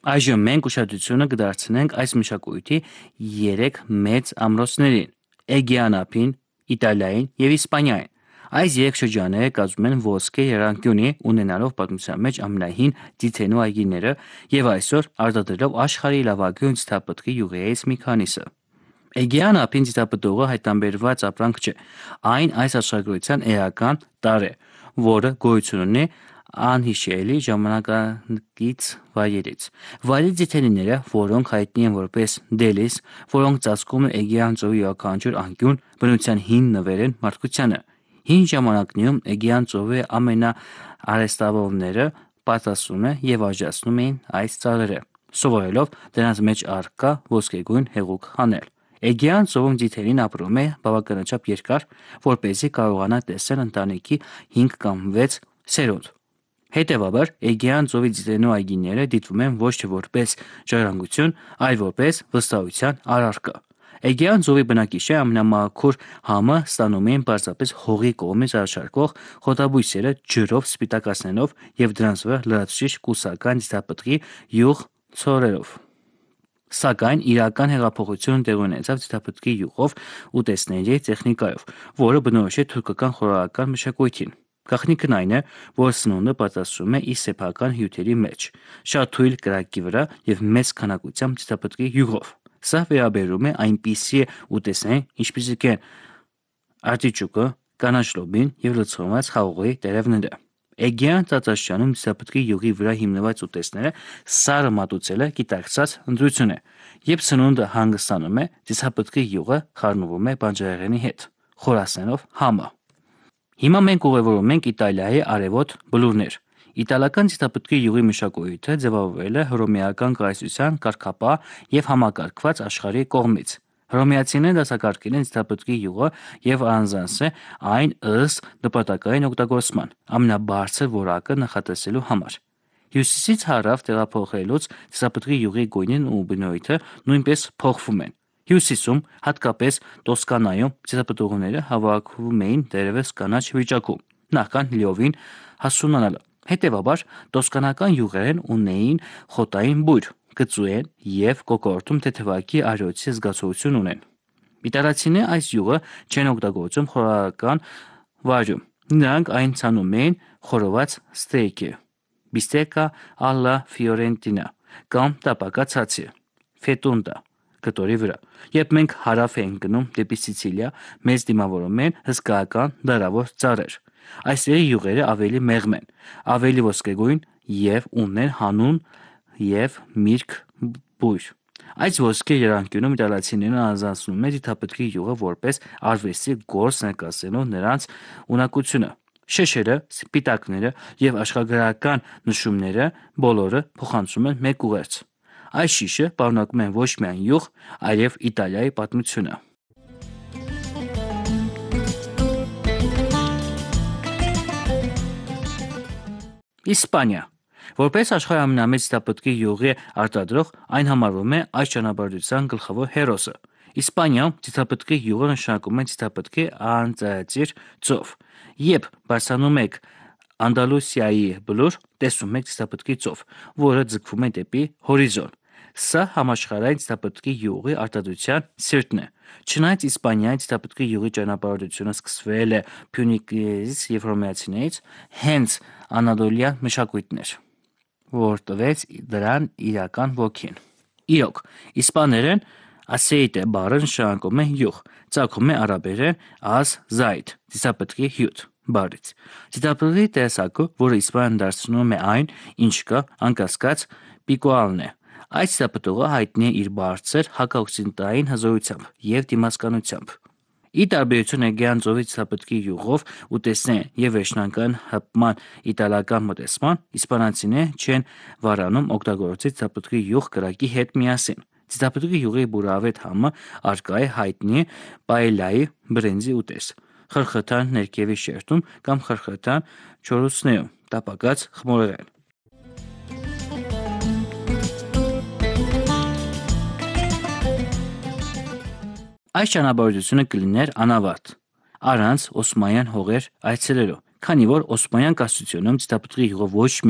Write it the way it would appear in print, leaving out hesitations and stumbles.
Այժմ մենք ուշադրությունը կդարձնենք այս մշակույթի 3 մեծ ամրոցներին՝ Էգեան ափին, Իտալիային և Իսպանիային։ Այս 3 շրջանները կազմում են ոսկե եռանկյունի, ունենալով պատմության մեջ ամենահին ձիթենու այգիները և այսօր արտադրելով աշխարհի լավագույն ձիթապտղի յուղերից մի քանիսը։ Էգեան ափին ձիթապտուղը հայտնաբերված ապրանք չէ, այն այս աշխարհագրության էական տարր է, որը գոյություն ունի անհիշելի ժամանակակից վայրերից։ Վայրի ձիթենիները, որոնք հայտնի են որպես Դելիս, որոնք ծածկում են Էգեան ծովի յուրաքանչյուր անկյուն, բնության հին նվեր են մարդկությանը։ Հին ժամանակներում Էգեան ծովի ամենաարհեստավորները պատրաստում և արժանացնում էին այս ծառերը, սովորելով դրանց մեջ առկա ոսկեգույն հեղուկ հանել։ Էգեան ծովում ձիթենին ապրում է բավականաչափ երկար, որպեսզի կարողանա տեսնել ընտանիքի 5 կամ 6 սերունդ։ Հետևաբար, Էգեան ծովի ձիթենու այգիները դիտվում են ոչ թե որպես ժառանգություն, այլ որպես վստահության առարկա։ Էգեան ծովի բնակիչները ամենամաքուր համը ստանում էին պարզապես հողի կողմից առաջարկվող խոտաբույսերը ջրով սպիտակացնելով և դրանց վրա լրացուցիչ կուսական ձիթապտղի յուղ ցորելով։ Սակայն իրական հեղափոխությունը տեղի ունեցավ ձիթապտղի յուղով ուտեստների տեխնիկայով, որը բնորոշ է թուրքական խորհրդական մշակույթին։ Գաղտնիքն այն է, որ սնունդը պատրաստվում է իր սեփական հյութերի մեջ, շատ թույլ կրակկի վրա և մեծ քանակությամբ ձիթապտղի յուղով։ Սա վերաբերում է այնպիսի ուտեստներին, ինչպիսիք են արտիճոկը, կանաչ լոբին և լցոնված խաղողի տերևները։ Էգեան տարածաշրջանում ձիթապտղի յուղի վրա հիմնված ուտեստները սառը մատուցելը գիտակցված ընտրություն է։ Երբ սնունդը հանգստանում է, ձիթապտղի յուղը խառնվում է բանջարեղենի հետ, խորացնելով համը։ Հիմա մենք ուղևորվում ենք Իտալիայի արևոտ բլուրներ։ Իտալական ձիթապտղի յուղի մշակույթը ձևավորվել է հռոմեական կայսրության կարգապահ և համակարգված աշխարհի կողմից։ Հռոմեացիները դասակարգել են ձիթապտղի յուղը և առանձնացրել այն ըստ նպատակային օգտագործման ամենաբարձր որակը նախատեսելու համար։ Հյուսիսից հարավ տեղափոխվելուց ձիթապտղի յուղի գույնն ու բնույթը նույնպես փոխվում են։ Հյուսիսում, հատկապես Տոսկանայում, ձիթապտուղները հավաքվում էին դեռևս կանաչ վիճակում, նախքան լիովին հասունանալը։ Հետևաբար, տոսկանական յուղերն ունեին խոտային բույր, կծու են և կոկորդում թեթևակի արյոցի զգացողություն ունեն։ Իտալացիները այս յուղը չեն օգտագործում խորհրդական վայրում։ Նրանք այն ցանում էին խորոված ստեյքի (bistecca alla fiorentina) կամ տապակած հացի (fettuta) կտորի վրա։ Երբ մենք հարավ ենք գնում դեպի Սիցիլիա, մեզ դիմավորում են հսկայական դարավոր ծառեր։ Այստեղի յուղերը ավելի մեղմ են, ավելի ոսկեգույն և ունեն հանուն և միրգ բույր։ Այս ոսկե եռանկյունում իտալացիներն առանձնացնում են ձիթապտղի յուղը որպես արվեստի գործ ներկայացնելով նրանց ունակությունը։ Շեշերը, սպիտակները և աշխարհագրական նշումները բոլորը փոխանցում են մեկ ուղերձ։ Այս շիշը պարունակում է ոչ միայն յուղ, այլև Իտալիայի պատմությունը։ Իսպանիա։ Որպես աշխարհի ամենամեծ ձիթապտղի յուղի արտադրող, այն համարվում է այս ճանապարհորդության գլխավոր հերոսը։ Իսպանիայում ձիթապտղի յուղը նշանակում է ձիթապտղի անծայրածիր ծով։ Երբ բարձրանում եք Անդալուսիայի բլուր, տեսնում եք ձիթապտղի ծով, որը ձգվում է դեպի հորիզոն։ Սա համաշխարհային ձիթապտղի յուղի արտադրության սիրտն է։ Չնայած Իսպանիայի ձիթապտղի յուղի ճանապարհորդությունը սկսվել է փյունիկիներից և հռոմեացիներից, հենց անատոլիյան մշակույթն էր, որ տվեց դրան իրական ոգին։ Իրոք, իսպաներեն «ասեիտե» բառը նշանակում է յուղ, ծագում է արաբերեն «az-zayt» ձիթապտղի հյութ բառից։ Ձիթապտղի տեսակը, որը Իսպանիան դարձնում է այն, ինչ կա, անկասկած, պիկուալն է։ Այս ձիթապտուղը հայտնի է իր բարձր հակաօկսիդանտային հզորությամբ և դիմացկունությամբ։ Ի տարբերություն Էգեան ծովի ձիթապտղի յուղով ուտեստների և վերջնական հպման իտալական մոտեցման, իսպանացիները չեն վարանում օգտագործել ձիթապտղի յուղ կրակկի հետ միասին։ Ձիթապտղի յուղի բուրավետ համը առկա է հայտնի պաելլայի բրինձի ուտեստ, խրխրթան ներքևի շերտում կամ խրխրթան չորիցոներում տապակած խմորեղեն։ Այս ճանապարհորդությունը կլիներ անավարտ առանց օսմանյան հողեր այցելելու, քանի որ Օսմանյան կայսրությունում ձիթապտղի յուղը ոչ